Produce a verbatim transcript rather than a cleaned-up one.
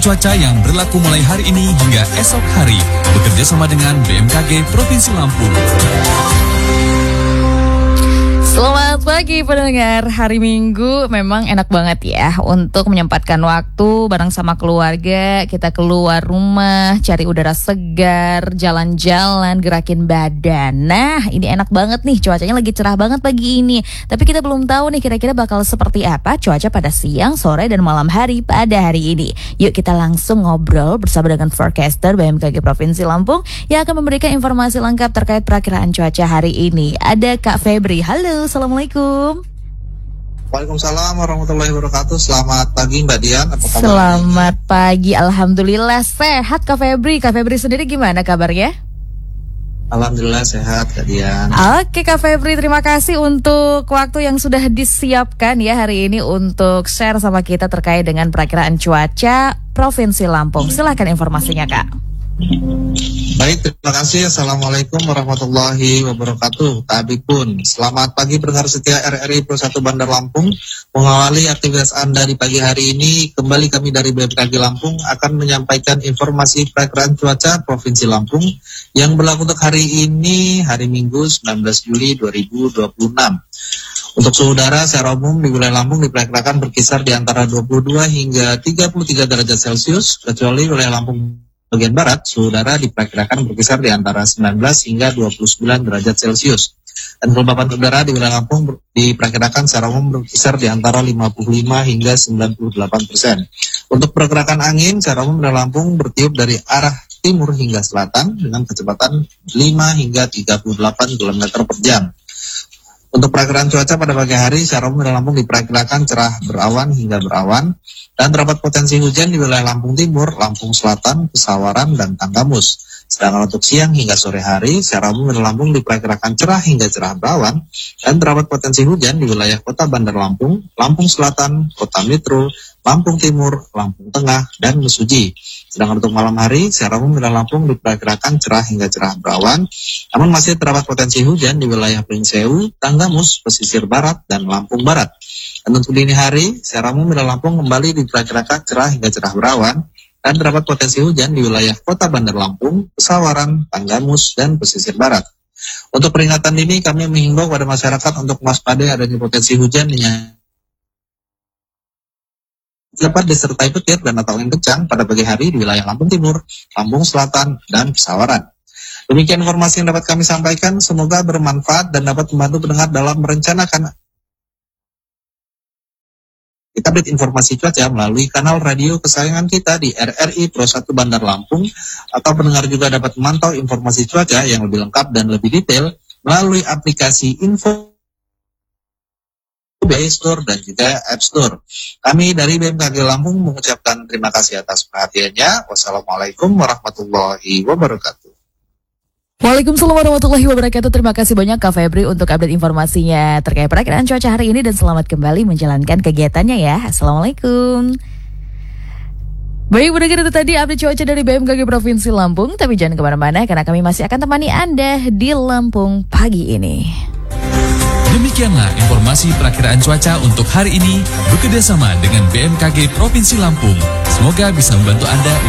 Cuaca yang berlaku mulai hari ini hingga esok hari, bekerja sama dengan B M K G Provinsi Lampung. Selamat pagi pendengar, hari Minggu memang enak banget ya untuk menyempatkan waktu bareng sama keluarga. Kita keluar rumah, cari udara segar, jalan-jalan, gerakin badan. Nah, ini enak banget nih, cuacanya lagi cerah banget pagi ini. Tapi kita belum tahu nih kira-kira bakal seperti apa cuaca pada siang, sore, dan malam hari pada hari ini. Yuk kita langsung ngobrol bersama dengan forecaster B M K G Provinsi Lampung yang akan memberikan informasi lengkap terkait perakiraan cuaca hari ini. Ada Kak Febri. Halo, Assalamualaikum. Waalaikumsalam warahmatullahi wabarakatuh. Selamat pagi Mbak Dian. Apa kabar? Selamat pagi, alhamdulillah sehat Kak Febri. Kak Febri sendiri gimana kabarnya? Alhamdulillah sehat Kak Dian. Oke Kak Febri, terima kasih untuk waktu yang sudah disiapkan ya hari ini untuk share sama kita terkait dengan perakiraan cuaca Provinsi Lampung. Silakan informasinya Kak. Baik, terima kasih. Assalamualaikum warahmatullahi wabarakatuh. Kak Abi pun, selamat pagi pendengar setia R R I Pro satu Bandar Lampung. Mengawali aktivitas Anda di pagi hari ini, kembali kami dari B M K G Lampung akan menyampaikan informasi perakiraan cuaca Provinsi Lampung yang berlaku untuk hari ini, hari Minggu sembilan belas Juli dua ribu dua puluh enam. Untuk suhu udara secara umum di wilayah Lampung diperkirakan berkisar di antara dua puluh dua hingga tiga puluh tiga derajat Celcius, kecuali wilayah Lampung bagian barat, suhu udara diperkirakan berkisar di antara sembilan belas hingga dua puluh sembilan derajat Celcius. Dan kelembapan udara di wilayah Lampung diperkirakan secara umum berkisar di antara lima puluh lima hingga sembilan puluh delapan persen. Untuk pergerakan angin secara umum wilayah Lampung bertiup dari arah timur hingga selatan dengan kecepatan lima hingga tiga puluh delapan kilometer per jam. Untuk perakiraan cuaca pada pagi hari, secara umum wilayah Lampung diperkirakan cerah berawan hingga berawan, dan terdapat potensi hujan di wilayah Lampung Timur, Lampung Selatan, Pesawaran, dan Tanggamus. Sedangkan untuk siang hingga sore hari, secara umum wilayah Lampung diperkirakan cerah hingga cerah berawan, dan terdapat potensi hujan di wilayah Kota Bandar Lampung, Lampung Selatan, Kota Metro, Lampung Timur, Lampung Tengah, dan Mesuji. Sedangkan untuk malam hari, secara umum wilayah Lampung diperkirakan cerah hingga cerah berawan, namun masih terdapat potensi hujan di wilayah Pringsewu, Tanggamus, Pesisir Barat, dan Lampung Barat. Dan untuk dini hari, secara umum wilayah Lampung kembali diperkirakan cerah hingga cerah berawan, dan terdapat potensi hujan di wilayah Kota Bandar Lampung, Pesawaran, Tanggamus, dan Pesisir Barat. Untuk peringatan dini, kami menghimbau kepada masyarakat untuk waspadai adanya potensi hujan yang dapat disertai petir dan atau angin kencang pada pagi hari di wilayah Lampung Timur, Lampung Selatan, dan Pesawaran. Demikian informasi yang dapat kami sampaikan, semoga bermanfaat dan dapat membantu pendengar dalam merencanakan kita update informasi cuaca melalui kanal radio kesayangan kita di R R I Pro satu Bandar Lampung, atau pendengar juga dapat memantau informasi cuaca yang lebih lengkap dan lebih detail melalui aplikasi Info Play Store dan juga App Store. Kami dari B M K G Lampung mengucapkan terima kasih atas perhatiannya. Wassalamualaikum warahmatullahi wabarakatuh. Waalaikumsalam warahmatullahi wabarakatuh. Terima kasih banyak Kak Febri untuk update informasinya terkait perakiraan cuaca hari ini, dan selamat kembali menjalankan kegiatannya ya. Assalamualaikum. Baik, pendengar, itu tadi update cuaca dari B M K G Provinsi Lampung. Tapi jangan kemana-mana karena kami masih akan temani Anda di Lampung pagi ini. Demikianlah informasi perakiraan cuaca untuk hari ini bekerjasama dengan B M K G Provinsi Lampung. Semoga bisa membantu Anda